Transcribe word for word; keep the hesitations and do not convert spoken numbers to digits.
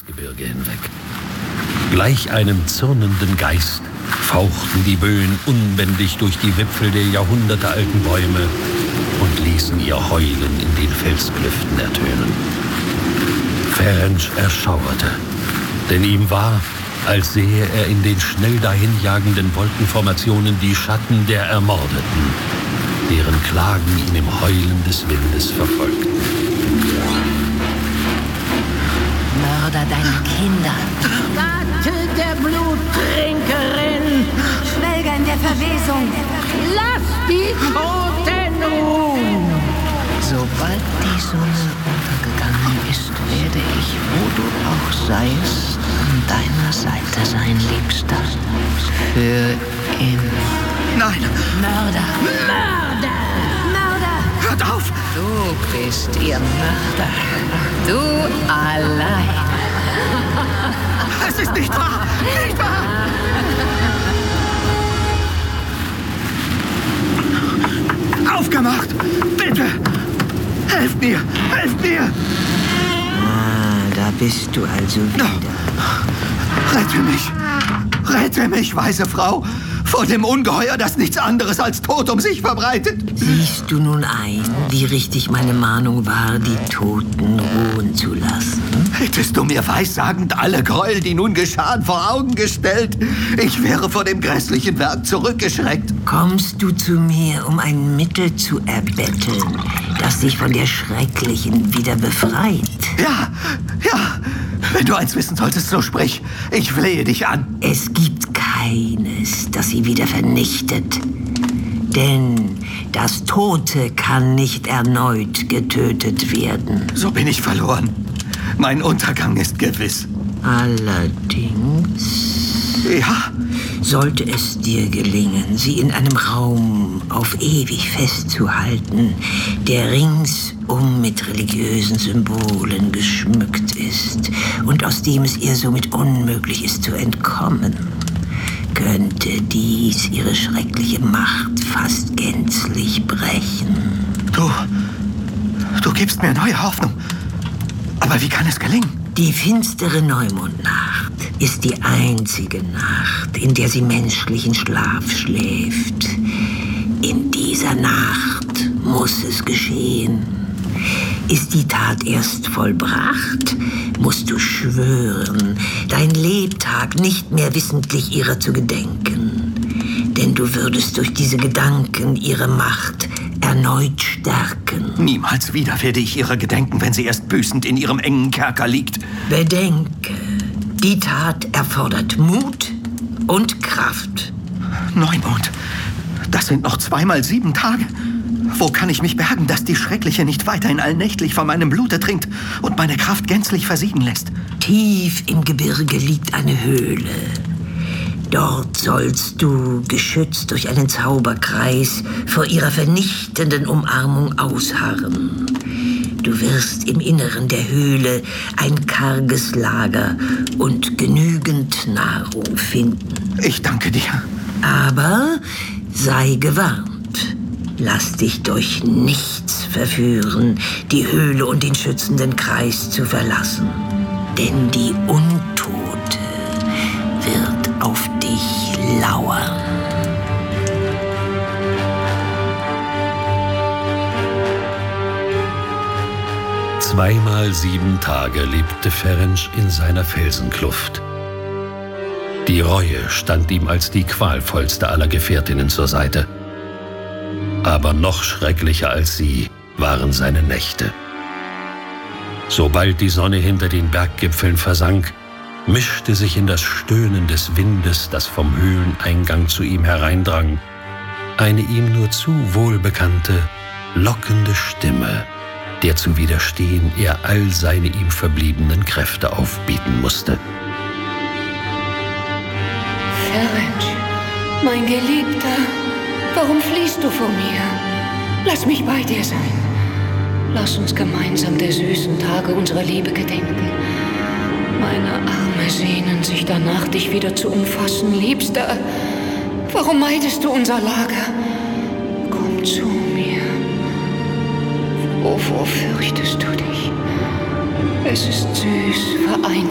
Felsgebirge hinweg. Gleich einem zürnenden Geist fauchten die Böen unbändig durch die Wipfel der jahrhundertealten Bäume und ließen ihr Heulen in den Felsklüften ertönen. Ferenc erschauerte, denn ihm war, als sehe er in den schnell dahinjagenden Wolkenformationen die Schatten der Ermordeten, deren Klagen ihn im Heulen des Windes verfolgten. Mörder deiner Kinder. Gatte der Bluttrinkerin. Schwelger in der Verwesung. Lass die Toten ruhen. Sobald die Sonne untergegangen ist, werde ich, wo du auch seist, an deiner Seite sein, Liebster. Für immer. Nein! Mörder! Mörder! Mörder! Hört auf! Du bist ihr Mörder. Du allein. Es ist nicht wahr! Nicht wahr! Aufgemacht! Bitte! Helft mir! Helft mir! Ah, da bist du also wieder. Rette mich! Rette mich, weise Frau! Vor dem Ungeheuer, das nichts anderes als Tod um sich verbreitet! Siehst du nun ein, wie richtig meine Mahnung war, die Toten ruhen zu lassen? Hättest du mir weissagend alle Gräuel, die nun geschahen, vor Augen gestellt, ich wäre vor dem grässlichen Werk zurückgeschreckt. Kommst du zu mir, um ein Mittel zu erbetteln, das dich von der Schrecklichen wieder befreit? Ja, ja, wenn du eins wissen solltest, so sprich. Ich flehe dich an. Es gibt keines, das sie wieder vernichtet. Denn das Tote kann nicht erneut getötet werden. So bin ich verloren. Mein Untergang ist gewiss. Allerdings... Ja? Sollte es dir gelingen, sie in einem Raum auf ewig festzuhalten, der ringsum mit religiösen Symbolen geschmückt ist und aus dem es ihr somit unmöglich ist zu entkommen, könnte dies ihre schreckliche Macht fast gänzlich brechen. Du, du gibst mir neue Hoffnung. Aber wie kann es gelingen? Die finstere Neumondnacht ist die einzige Nacht, in der sie menschlichen Schlaf schläft. In dieser Nacht muss es geschehen. Ist die Tat erst vollbracht, musst du schwören, dein Lebtag nicht mehr wissentlich ihrer zu gedenken. Denn du würdest durch diese Gedanken ihre Macht erneut stärken. Niemals wieder werde ich ihrer gedenken, wenn sie erst büßend in ihrem engen Kerker liegt. Bedenke, die Tat erfordert Mut und Kraft. Neumond, das sind noch zweimal sieben Tage. Wo kann ich mich bergen, dass die Schreckliche nicht weiterhin allnächtlich von meinem Blute trinkt und meine Kraft gänzlich versiegen lässt? Tief im Gebirge liegt eine Höhle. Dort sollst du, geschützt durch einen Zauberkreis, vor ihrer vernichtenden Umarmung ausharren. Du wirst im Inneren der Höhle ein karges Lager und genügend Nahrung finden. Ich danke dir. Aber sei gewarnt. Lass dich durch nichts verführen, die Höhle und den schützenden Kreis zu verlassen. Denn die Untote wird auf dich lauern. Zweimal sieben Tage lebte Ferenc in seiner Felsenkluft. Die Reue stand ihm als die qualvollste aller Gefährtinnen zur Seite. Aber noch schrecklicher als sie waren seine Nächte. Sobald die Sonne hinter den Berggipfeln versank, mischte sich in das Stöhnen des Windes, das vom Höhleneingang zu ihm hereindrang, eine ihm nur zu wohlbekannte, lockende Stimme, der zu widerstehen er all seine ihm verbliebenen Kräfte aufbieten musste. Ferenc, mein Geliebter, warum fliehst du vor mir? Lass mich bei dir sein. Lass uns gemeinsam der süßen Tage unserer Liebe gedenken. Meine Arme sehnen sich danach, dich wieder zu umfassen, Liebster. Warum meidest du unser Lager? Komm zu mir. Wovor fürchtest du dich? Es ist süß, vereint